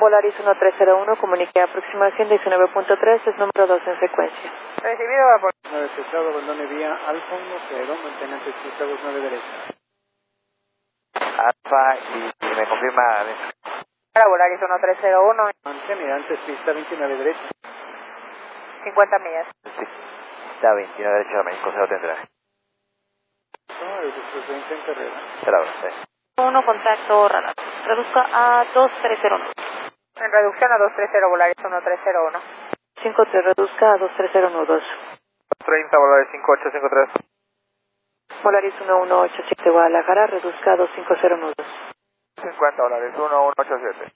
Volaris 1301, comunique aproximación 19.3, es número 2 en secuencia. Recibido, por 9 pesado, abandone vía Alfa 10, mantenente pista 29 derecha. Alfa y me confirma. Para Volaris 1301, Mantén antes pista 29 derecha. 50 millas. Pista 29 derecha, México 0 tendrá. No, después 20 en carrera. Será, 1, contacto radar. Reduzca a 2301. En reducción a 230, Volaris 1301. 53, reduzca a 2301. 30, Volaris 5853. Volaris 1187, Guadalajara, reduzca a 2501. 50, Volaris 1187.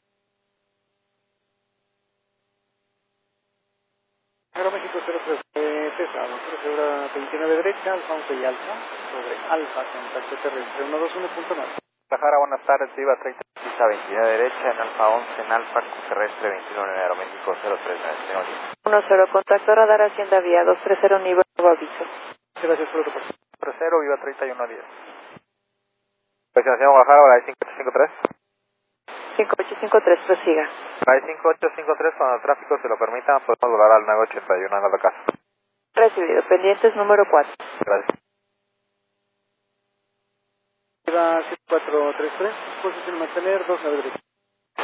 Pero México 03, pesado, 13 hora 29 derecha, Alfa 11 y Alfa, sobre Alfa, contacto terrestre, 121.9. Guadalajara, buenas tardes, Viva 30, pista 29 derecha, en Alfa 11, en Alfa terrestre 21 en Aeroméxico 039. 10, contacto radar, Hacienda Vía 230, nivel nuevo aviso. Gracias por tu participación. 30, Viva 3110. Destinación Guadalajara, Volaris 5853. 5853, prosiga. Volaris 5853, cuando el tráfico se lo permita, podemos volar al 981 en la casa. Recibido, pendientes número 4. Gracias. Viva 7433, posición mantener 2 a derecha.